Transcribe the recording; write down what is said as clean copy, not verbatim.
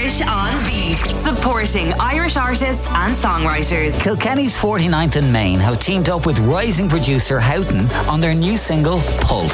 Irish on Beat, supporting Irish artists and songwriters. Kilkenny's 49th and Main have teamed up with rising producer Houghton on their new single, Pulse.